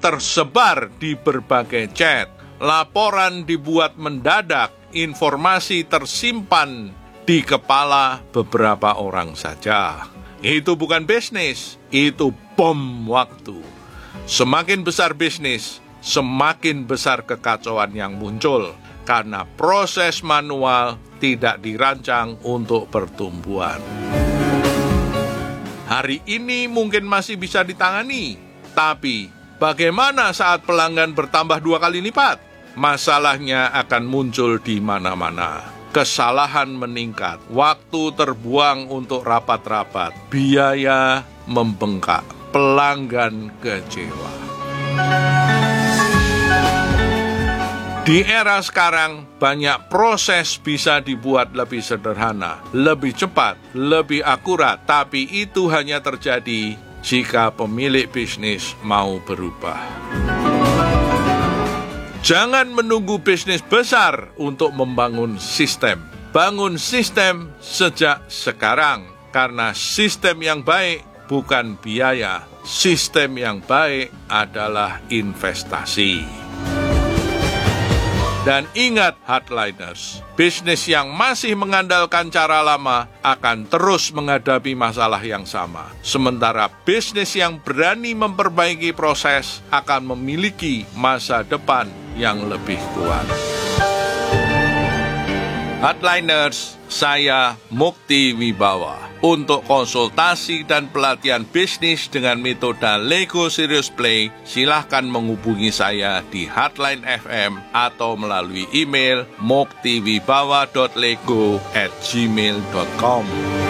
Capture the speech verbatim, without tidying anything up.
tersebar di berbagai chat, laporan dibuat mendadak, informasi tersimpan di kepala beberapa orang saja. Itu bukan bisnis, itu bom waktu. Semakin besar bisnis, semakin besar kekacauan yang muncul, karena proses manual tidak dirancang untuk pertumbuhan. Hari ini mungkin masih bisa ditangani, tapi bagaimana saat pelanggan bertambah dua kali lipat? Masalahnya akan muncul di mana-mana. Kesalahan meningkat, waktu terbuang untuk rapat-rapat, biaya membengkak, pelanggan kecewa. Di era sekarang, banyak proses bisa dibuat lebih sederhana, lebih cepat, lebih akurat, tapi itu hanya terjadi jika pemilik bisnis mau berubah. Jangan menunggu bisnis besar untuk membangun sistem. Bangun sistem sejak sekarang, karena sistem yang baik bukan biaya. Sistem yang baik adalah investasi. Dan ingat hardliners, bisnis yang masih mengandalkan cara lama akan terus menghadapi masalah yang sama. Sementara bisnis yang berani memperbaiki proses akan memiliki masa depan yang lebih kuat. Hardliners, saya Mukti Wibawa. Untuk konsultasi dan pelatihan bisnis dengan metode Lego Serious Play, silahkan menghubungi saya di Hardline F M atau melalui email muktiwibawa dot lego at gmail dot com.